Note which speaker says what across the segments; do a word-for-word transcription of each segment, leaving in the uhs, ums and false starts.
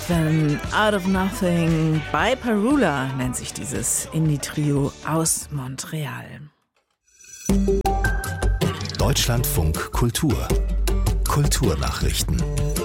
Speaker 1: Anthem, Out of Nothing, by Parula nennt sich dieses Indie-Trio aus Montreal.
Speaker 2: Deutschlandfunk Kultur. Kulturnachrichten.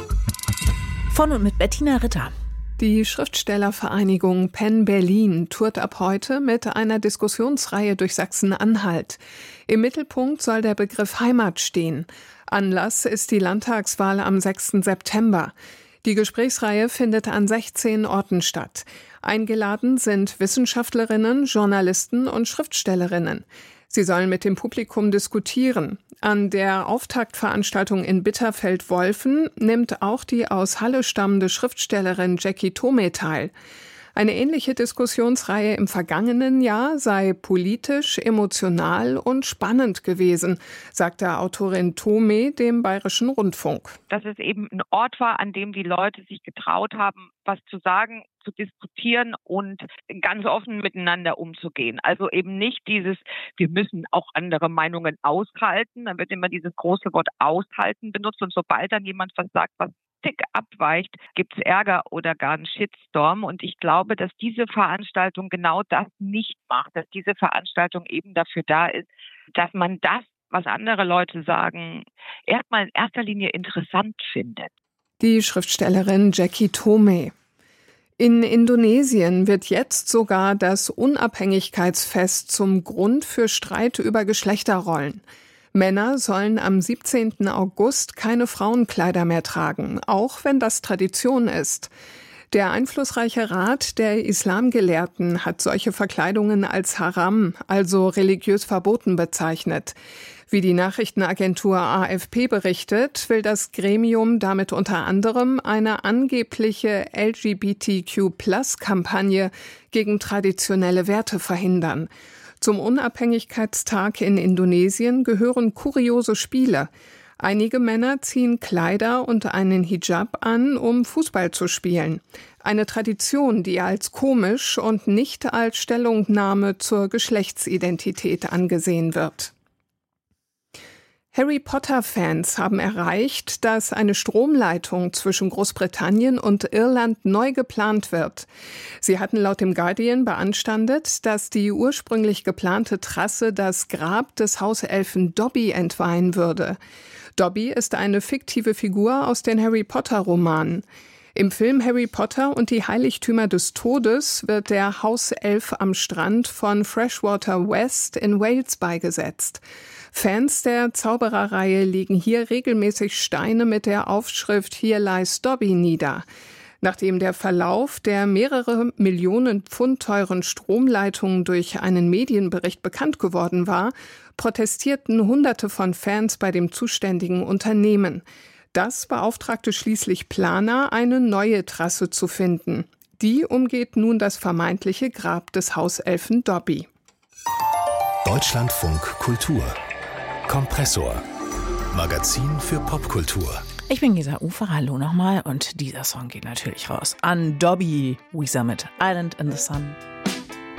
Speaker 1: Von und mit Bettina Ritter.
Speaker 3: Die Schriftstellervereinigung Pen Berlin tourt ab heute mit einer Diskussionsreihe durch Sachsen-Anhalt. Im Mittelpunkt soll der Begriff Heimat stehen. Anlass ist die Landtagswahl am sechsten September. Die Gesprächsreihe findet an sechzehn Orten statt. Eingeladen sind Wissenschaftlerinnen, Journalisten und Schriftstellerinnen. Sie sollen mit dem Publikum diskutieren. An der Auftaktveranstaltung in Bitterfeld-Wolfen nimmt auch die aus Halle stammende Schriftstellerin Jackie Thome teil. Eine ähnliche Diskussionsreihe im vergangenen Jahr sei politisch, emotional und spannend gewesen, sagte Autorin Thome dem Bayerischen Rundfunk.
Speaker 4: Dass es eben ein Ort war, an dem die Leute sich getraut haben, was zu sagen, zu diskutieren und ganz offen miteinander umzugehen. Also eben nicht dieses, wir müssen auch andere Meinungen aushalten. Dann wird immer dieses große Wort aushalten benutzt und sobald dann jemand was sagt, was Tick abweicht, gibt es Ärger oder gar einen Shitstorm. Und ich glaube, dass diese Veranstaltung genau das nicht macht, dass diese Veranstaltung eben dafür da ist, dass man das, was andere Leute sagen, erstmal in erster Linie interessant findet.
Speaker 3: Die Schriftstellerin Jackie Thome. In Indonesien wird jetzt sogar das Unabhängigkeitsfest zum Grund für Streit über Geschlechterrollen. Männer sollen am siebzehnten August keine Frauenkleider mehr tragen, auch wenn das Tradition ist. Der einflussreiche Rat der Islamgelehrten hat solche Verkleidungen als Haram, also religiös verboten, bezeichnet. Wie die Nachrichtenagentur A F P berichtet, will das Gremium damit unter anderem eine angebliche L G B T Q Plus Kampagne gegen traditionelle Werte verhindern. Zum Unabhängigkeitstag in Indonesien gehören kuriose Spiele. Einige Männer ziehen Kleider und einen Hijab an, um Fußball zu spielen. Eine Tradition, die als komisch und nicht als Stellungnahme zur Geschlechtsidentität angesehen wird. Harry Potter-Fans haben erreicht, dass eine Stromleitung zwischen Großbritannien und Irland neu geplant wird. Sie hatten laut dem Guardian beanstandet, dass die ursprünglich geplante Trasse das Grab des Hauselfen Dobby entweihen würde. Dobby ist eine fiktive Figur aus den Harry-Potter-Romanen. Im Film Harry Potter und die Heiligtümer des Todes wird der Hauself am Strand von Freshwater West in Wales beigesetzt. Fans der Zaubererreihe legen hier regelmäßig Steine mit der Aufschrift Here lies Dobby nieder. Nachdem der Verlauf der mehrere Millionen Pfund teuren Stromleitungen durch einen Medienbericht bekannt geworden war, protestierten Hunderte von Fans bei dem zuständigen Unternehmen. Das beauftragte schließlich Planer, eine neue Trasse zu finden. Die umgeht nun das vermeintliche Grab des Hauselfen Dobby.
Speaker 2: Deutschlandfunk Kultur. Kompressor. Magazin für Popkultur.
Speaker 1: Ich bin Gesa Ufer, hallo nochmal. Und dieser Song geht natürlich raus an Dobby Weezer mit Island in the Sun.